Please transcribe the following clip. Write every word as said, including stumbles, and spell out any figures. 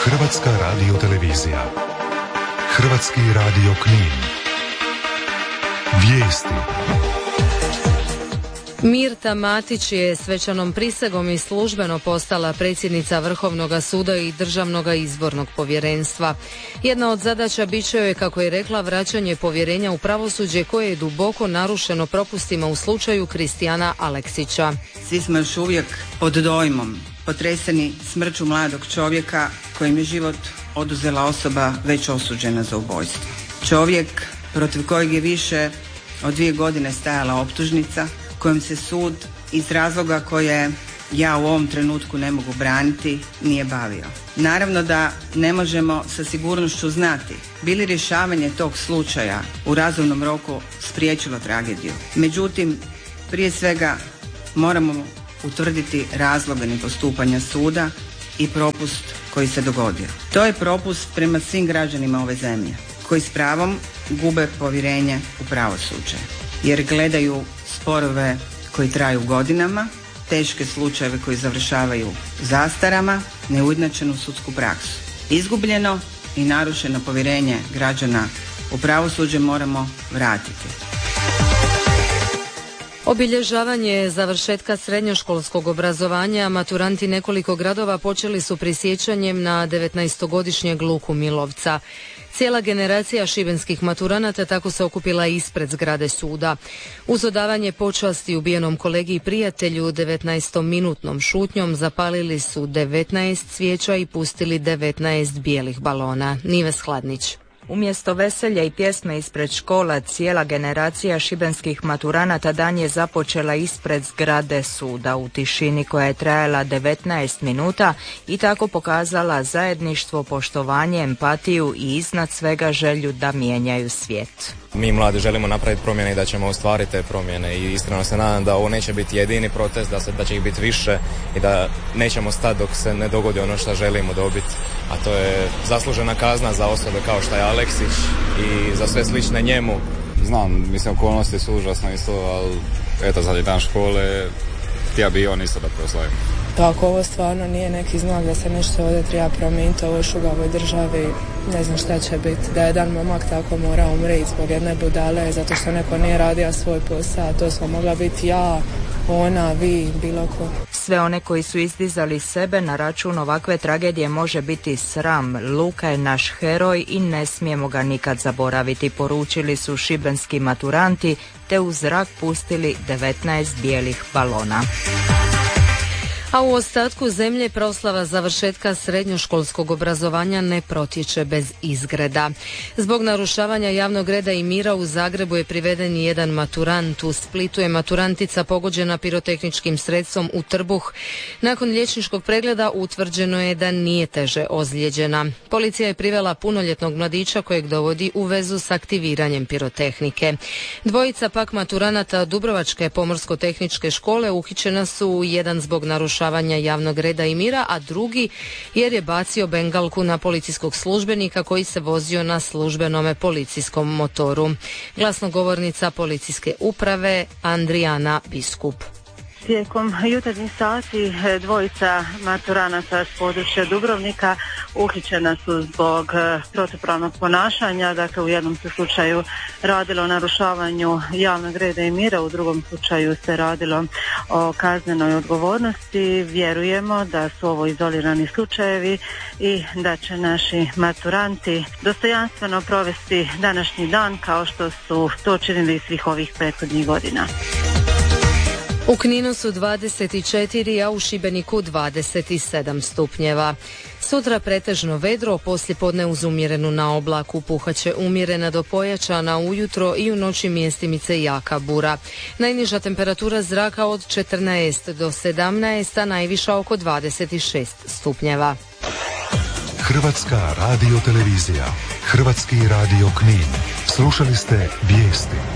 Hrvatska radiotelevizija. Hrvatski radio Knin. Vijesti. Mirta Matić je svečanom prisegom i službeno postala predsjednica Vrhovnog suda i Državnog izbornog povjerenstva. Jedna od zadaća bit će joj, kako je rekla, vraćanje povjerenja u pravosuđe koje je duboko narušeno propustima u slučaju Kristijana Aleksića. Svi smo još uvijek pod dojmom, potreseni smrću mladog čovjeka kojem je život oduzela osoba već osuđena za ubojstvo. Čovjek protiv kojeg je više od dvije godine stajala optužnica, kojom se sud iz razloga koje ja u ovom trenutku ne mogu braniti nije bavio. Naravno da ne možemo sa sigurnošću znati bi li rješavanje tog slučaja u razumnom roku spriječilo tragediju. Međutim, prije svega moramo utvrditi razloge nepostupanja suda i propust koji se dogodio. To je propust prema svim građanima ove zemlje, koji s pravom gube povjerenje u pravosuđe, jer gledaju sporove koji traju godinama, teške slučajeve koji završavaju zastarama, neujednačenu sudsku praksu. Izgubljeno i narušeno povjerenje građana u pravosuđe moramo vratiti. Obilježavanje završetka srednjoškolskog obrazovanja maturanti nekoliko gradova počeli su prisjećanjem na devetnaestogodišnjeg Luku Milovca. Cijela generacija šibenskih maturanata tako se okupila ispred zgrade suda. Uz odavanje počasti ubijenom kolegi i prijatelju devetnaestominutnom šutnjom zapalili su devetnaest svijeća i pustili devetnaest bijelih balona. Nives Hladnić. Umjesto veselja i pjesme ispred škola, cijela generacija šibenskih maturanata dan je započela ispred zgrade suda u tišini koja je trajala devetnaest minuta i tako pokazala zajedništvo, poštovanje, empatiju i iznad svega želju da mijenjaju svijet. Mi mladi želimo napraviti promjene i da ćemo ostvariti te promjene i iskreno se nadam da ovo neće biti jedini protest, da, se, da će ih biti više i da nećemo stati dok se ne dogodi ono što želimo dobiti, a to je zaslužena kazna za osobe kao što je Aleksić i za sve slične njemu. Znam, mislim, okolnosti su užasno isto, ali eto, zadnji dan škole, htio bi i on isto da proslavim. Tako, ovo stvarno nije neki znak da se nešto ovdje treba promijeniti u ovoj šugavoj državi. Ne znam šta će biti. Da jedan momak tako mora umriti zbog jedne budale, zato što neko nije radio svoj posao. To smo mogla biti ja, ona, vi, bilo ko. Sve one koji su izdizali sebe na račun ovakve tragedije može biti sram. Luka je naš heroj i ne smijemo ga nikad zaboraviti, poručili su šibenski maturanti, te u zrak pustili devetnaest bijelih balona. A u ostatku zemlje proslava završetka srednjoškolskog obrazovanja ne protječe bez izgreda. Zbog narušavanja javnog reda i mira u Zagrebu je priveden jedan maturant. U Splitu je maturantica pogođena pirotehničkim sredstvom u trbuh. Nakon liječničkog pregleda utvrđeno je da nije teže ozlijeđena. Policija je privela punoljetnog mladića kojeg dovodi u vezu s aktiviranjem pirotehnike. Dvojica pak maturanata Dubrovačke pomorsko-tehničke škole uhićena su, jedan zbog narušavanja javnog reda i mira, a drugi jer je bacio bengalku na policijskog službenika koji se vozio na službenome policijskom motoru. Glasnogovornica policijske uprave Andrijana Biskup. Tijekom jutarnjih sati dvojica maturanata s područja Dubrovnika uhićena su zbog protupravnog ponašanja. Dakle, u jednom se slučaju radilo o narušavanju javnog reda i mira, u drugom slučaju se radilo o kaznenoj odgovornosti. Vjerujemo da su ovo izolirani slučajevi i da će naši maturanti dostojanstveno provesti današnji dan kao što su to činili svih ovih prethodnih godina. U Kninu su dvadeset četiri, a u Šibeniku dvadeset sedam stupnjeva. Sutra pretežno vedro, poslijepodne uz umjerenu na oblaku, puhaće umjerena do pojačana ujutro i u noći mjestimice jaka bura. Najniža temperatura zraka od četrnaest do sedamnaest, a najviša oko dvadeset šest stupnjeva. Hrvatska radiotelevizija, Hrvatski radio Knin. Slušali ste vijesti.